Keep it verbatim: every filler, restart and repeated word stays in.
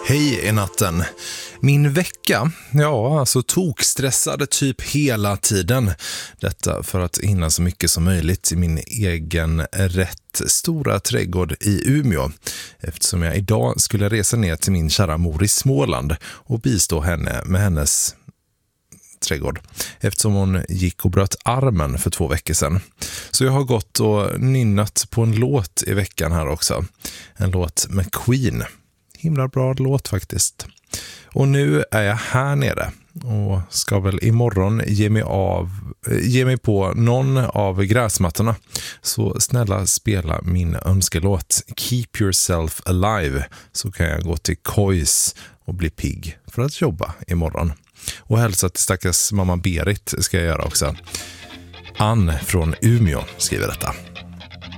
Hej i natten. Min vecka, ja alltså tokstressade typ hela tiden. Detta för att hinna så mycket som möjligt i min egen rätt stora trädgård i Umeå. Eftersom jag idag skulle resa ner till min kära mor i Småland och bistå henne med hennes trädgård. Eftersom hon gick och bröt armen för två veckor sedan. Så jag har gått och nynnat på en låt i veckan här också. En låt med Queen. Himla bra låt faktiskt. Och nu är jag här nere och ska väl imorgon ge mig, av, ge mig på någon av gräsmattorna. Så snälla spela min önskelåt Keep Yourself Alive, så kan jag gå till Kois och bli pigg för att jobba imorgon. Och hälsa till stackars mamma Berit ska jag göra också. Ann från Umeå skriver detta.